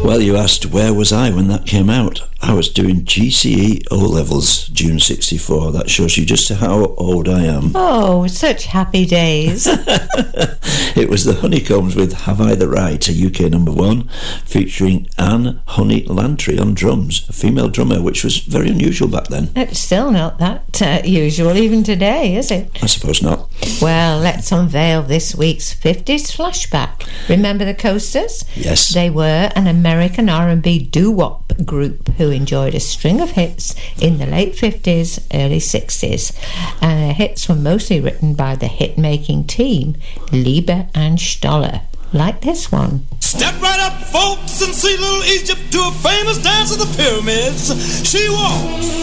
Well, you asked where was I when that came out. I was doing GCE O-levels, June 64. That shows you just how old I am. Oh, such happy days. It was the Honeycombs with Have I the Right, a UK #1, featuring Anne Honey Lantry on drums, a female drummer, which was very unusual back then. It's still not that usual even today, is it? I suppose not. Well, let's unveil this week's 50s flashback. Remember the Coasters? Yes. They were an American R&B doo-wop group who enjoyed a string of hits in the late 50s, early 60s. And their hits were mostly written by the hit-making team, Lieber and Stoller. Like this one. Step right up, folks, and see little Egypt do a famous dance of the pyramids. She walks